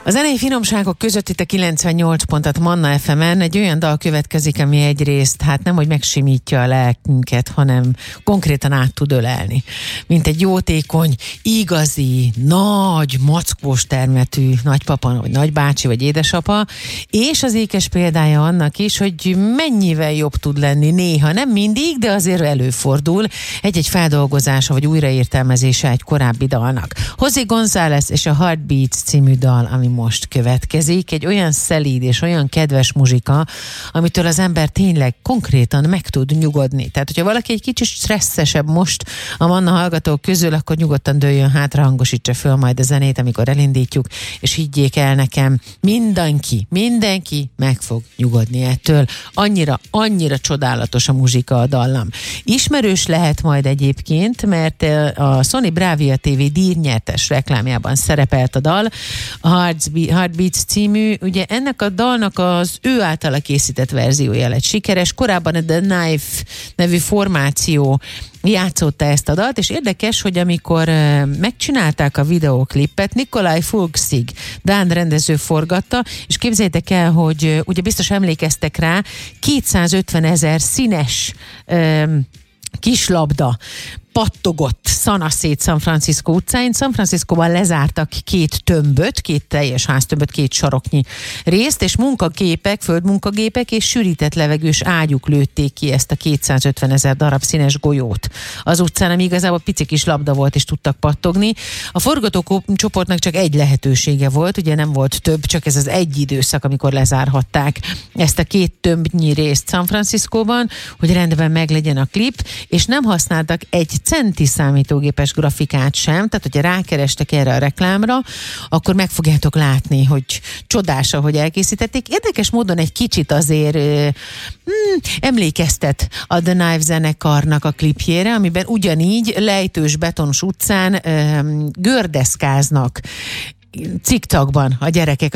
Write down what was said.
A zenei finomságok között itt a 98 pontot Manna FM-en egy olyan dal következik, ami egyrészt nem, hogy megsimítja a lelkünket, hanem konkrétan át tud ölelni. Mint egy jótékony, igazi, nagy, mackós termetű nagypapa, vagy nagybácsi, vagy édesapa, és az ékes példája annak is, hogy mennyivel jobb tud lenni néha, nem mindig, de azért előfordul egy-egy feldolgozása, vagy újraértelmezése egy korábbi dalnak. José González és a Heartbeats című dal, ami most következik, egy olyan szelíd és olyan kedves muzsika, amitől az ember tényleg konkrétan meg tud nyugodni. Tehát, hogyha valaki egy kicsit stresszesebb most a Manna hallgatók közül, akkor nyugodtan dőljön hátra, hangosítsa föl majd a zenét, amikor elindítjuk, és higgyék el nekem, mindenki meg fog nyugodni ettől. Annyira csodálatos a muzsika, a dallam. Ismerős lehet majd egyébként, mert a Sony Bravia TV díjnyertes reklámjában szerepelt a dal, a Heartbeats című, ugye ennek a dalnak az ő általa készített verziója lett sikeres, korábban a The Knife nevű formáció játszotta ezt a dalt, és érdekes, hogy amikor megcsinálták a videóklipet, Nikolaj Fulksig, dán rendező forgatta, és képzeljétek el, hogy ugye biztos emlékeztek rá, 250 000 színes kislabda pattogott szanaszét San Francisco utcáin. San Franciscoban lezártak két teljes háztömböt, 2 saroknyi részt, és földmunkagépek és sűrített levegős ágyuk lőtték ki ezt a 250 000 darab színes golyót az utcán, ami igazából pici kis labda volt, és tudtak pattogni. A forgatócsoportnak csak egy lehetősége volt, ugye nem volt több, csak ez az egy időszak, amikor lezárhatták ezt a 2 tömbnyi részt San Franciscoban, hogy rendben meglegyen a klip, és nem használtak egy centi számítógépes grafikát sem, tehát hogyha rákerestek erre a reklámra, akkor meg fogjátok látni, hogy csodás, ahogy elkészítették. Érdekes módon egy kicsit azért emlékeztet a The Knife zenekarnak a klipjére, amiben ugyanígy lejtős betonos utcán gördeszkáznak ciktagban a gyerekek